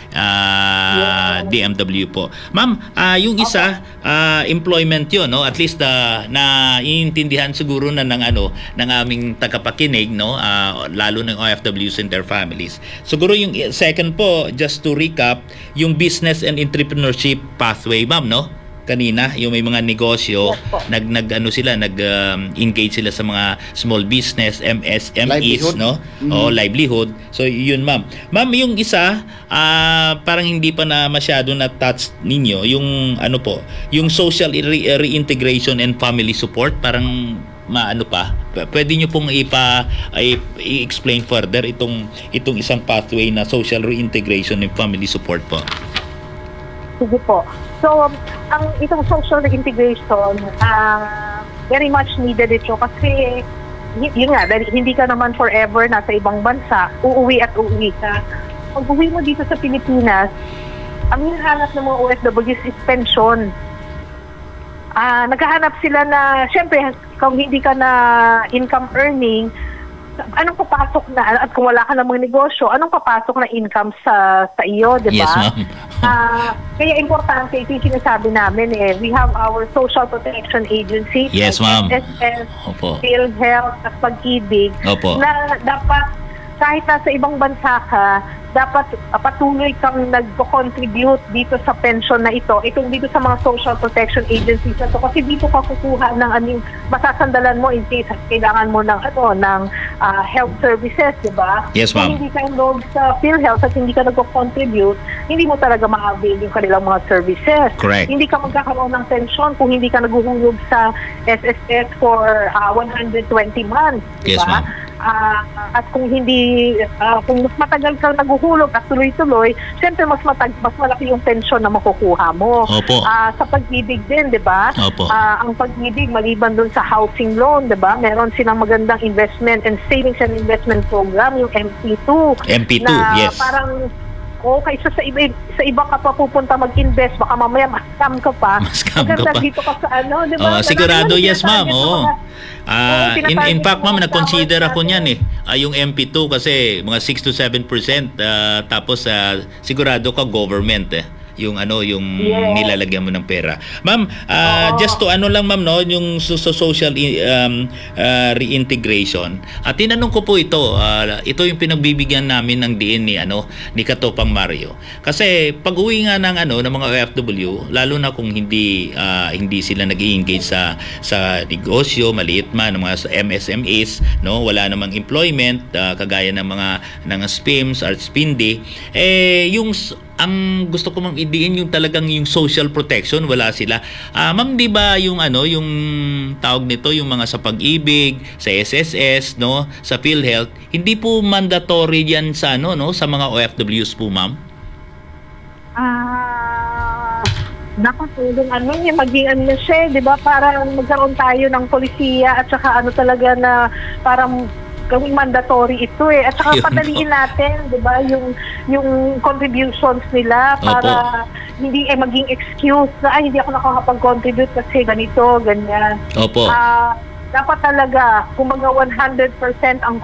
DMW po. Ma'am, yung isa employment 'yon, no? At least naiintindihan siguro na ng aming tagapakinig, no? Lalo ng OFWs and their families. Siguro yung second po, just to recap, yung business and entrepreneurship pathway, ma'am, no? Kanina, yung may mga negosyo, nag-engage sila sa mga small business, MSMEs, Livelihood. no? O livelihood. So, yun, ma'am. Ma'am, yung isa, parang hindi pa na masyado na-touch ninyo, yung yung social reintegration and family support, parang maano pa, pwede nyo pong i-explain further itong isang pathway na social reintegration and family support po. Sige po. So, itong social reintegration, very much needed ito kasi yun nga, dahil hindi ka naman forever nasa ibang bansa, uuwi at uuwi ka. Pag uwi mo dito sa Pilipinas, ang hinahanap ng mga OFWs is pension. Naghahanap sila na, syempre, kung hindi ka na income earning, anong papasok na, at kung wala ka namang negosyo, anong papasok na income sa iyo, di ba? Yes, ma'am. Kaya importante, ito yung sinasabi namin we have our Social Protection Agency, Yes, ma'am. SSS, Opo. PhilHealth, at Pag-ibig, Opo. na dapat kahit nasa ibang bansa ka, dapat patuloy kang nag-contribute dito sa pension na ito, itong dito sa mga social protection agencies na ito, kasi dito ka kukuha ng masasandalan mo in case kailangan mo ng health services, di ba? Yes, ma'am. Kung hindi ka enrolled sa PhilHealth at hindi ka nag-contribute, hindi mo talaga ma-avail yung kanilang mga services. Correct. Hindi ka magkakaroon ng pension kung hindi ka naguhulog sa SSS for 120 months, di Yes, ba? ma'am. At kung hindi, kung mas matagal kang naguhulog at tuloy-tuloy, siyempre mas malaki yung pensyon na makukuha mo. Opo. Sa Pag-ibig din, di ba? Opo. Ang Pag-ibig, maliban dun sa housing loan, di ba? Meron silang magandang investment and savings and investment program, yung MP2. MP2, na yes. parang, kaysa sa iba ka pa pupunta mag-invest, baka mamaya ma-scam ka pa. Ma-scam ka Maganda pa. dito ka sa di ba? Sigurado, yes, ma'am. Oo. In fact, ma'am, nag-consider ako niyan yung MP2 kasi mga 6 to 7%, tapos sigurado ka government yung Yes. nilalagyan mo ng pera. Ma'am, just to lang ma'am yung social reintegration. At tinanong ko po ito yung pinagbibigyan namin ng diin ni Katopang Mario. Kasi pag-uwi nga ng mga OFW, lalo na kung hindi sila nag-i-engage sa negosyo, maliit man, ng mga MSMEs, wala namang employment, kagaya ng mga SPIMS or SPINDI, ang gusto ko mang idiin yung talagang yung social protection, wala sila. Ma'am, di ba yung tawag nito, yung mga sa Pag-ibig, sa SSS, sa PhilHealth, hindi po mandatory yan sa sa mga OFWs po, ma'am? Nakatulong maging siya, di ba? Para magkaroon tayo ng polisiya at saka talaga na parang gawing mandatory ito at saka Yun padaliin natin, 'di ba, yung contributions nila para hindi maging excuse na hindi ako nakakapag-contribute kasi ganito, ganyan. Opo. Dapat talaga kumbaga 100% ang